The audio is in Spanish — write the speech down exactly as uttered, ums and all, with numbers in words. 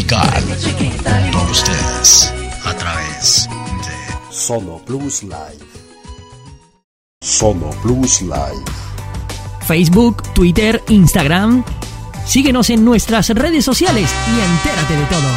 musical junto a ustedes a través de Sono Plus Live. Sono Plus Live. Facebook, Twitter, Instagram. Síguenos en nuestras redes sociales y entérate de todo.